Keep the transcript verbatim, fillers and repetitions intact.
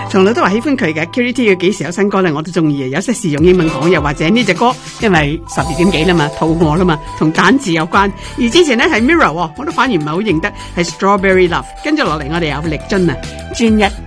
從來都話喜歡佢嘅 Q D T 嘅幾時有新歌咧，我都中意啊！有些事用英文講，又或者呢隻歌，因為十二點幾啦嘛，肚餓啦嘛，同蛋治有關。而之前咧係 Mirror，我都反而唔係好認得，係 Strawberry Love。跟住落嚟，我哋有力尊啊，專一。